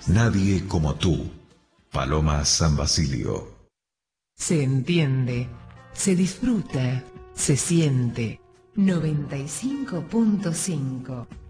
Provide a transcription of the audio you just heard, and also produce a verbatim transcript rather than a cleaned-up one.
Nadie como tú, Paloma San Basilio. Se entiende, se disfruta, se siente. noventa y cinco punto cinco